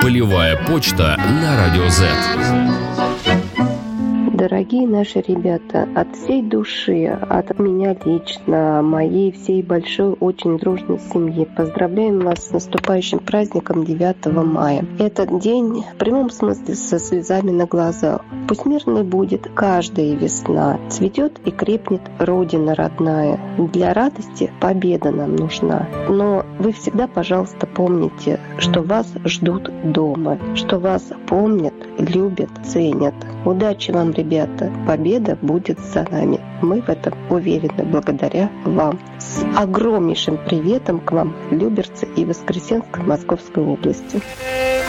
Полевая почта на Радио Z. Дорогие наши ребята, от всей души, от меня лично, моей всей большой, очень дружной семьи, поздравляем вас с наступающим праздником 9 мая. Этот день в прямом смысле со слезами на глазах. Пусть мирной будет каждая весна, цветет и крепнет Родина родная. Для радости победа нам нужна. Но вы всегда, пожалуйста, помните, что вас ждут дома, что вас помнят, любят, ценят. Удачи вам, ребята! Победа будет за нами. Мы в этом уверены благодаря вам. С огромнейшим приветом к вам, Люберцы и Воскресенск Московской области.